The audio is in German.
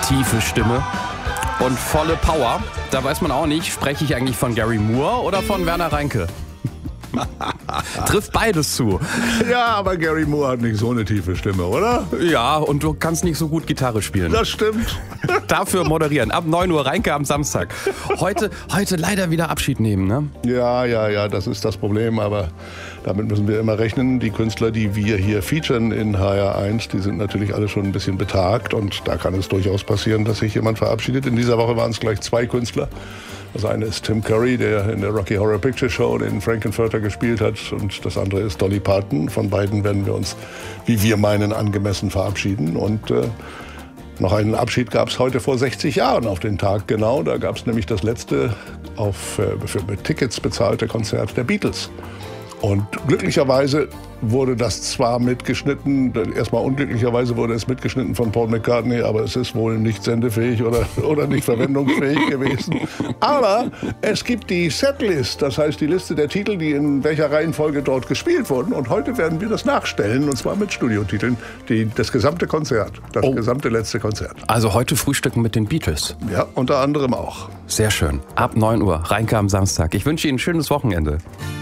tiefe Stimme und volle Power. Da weiß man auch nicht, spreche ich eigentlich von Gary Moore oder von Werner Reinke? Trifft beides zu. Ja, aber Gary Moore hat nicht so eine tiefe Stimme, oder? Ja, und du kannst nicht so gut Gitarre spielen. Das stimmt. Dafür moderieren. Ab 9 Uhr Reinke am Samstag. Heute leider wieder Abschied nehmen, ne? Ja, das ist das Problem, aber damit müssen wir immer rechnen. Die Künstler, die wir hier featuren in HR1, die sind natürlich alle schon ein bisschen betagt und da kann es durchaus passieren, dass sich jemand verabschiedet. In dieser Woche waren es gleich 2 Künstler. Das eine ist Tim Curry, der in der Rocky Horror Picture Show den Frank-N-Furter gespielt hat, und das andere ist Dolly Parton. Von beiden werden wir uns, wie wir meinen, angemessen verabschieden. Und noch einen Abschied gab es heute vor 60 Jahren auf den Tag genau. Da gab es nämlich das letzte mit Tickets bezahlte Konzert der Beatles. Und glücklicherweise wurde das zwar mitgeschnitten, erstmal unglücklicherweise wurde es mitgeschnitten von Paul McCartney, aber es ist wohl nicht sendefähig oder nicht verwendungsfähig gewesen. Aber es gibt die Setlist, das heißt die Liste der Titel, die in welcher Reihenfolge dort gespielt wurden. Und heute werden wir das nachstellen, und zwar mit Studiotiteln, das gesamte Konzert, das gesamte letzte Konzert. Also heute frühstücken mit den Beatles. Ja, unter anderem auch. Sehr schön. Ab 9 Uhr, Reinke am Samstag. Ich wünsche Ihnen ein schönes Wochenende.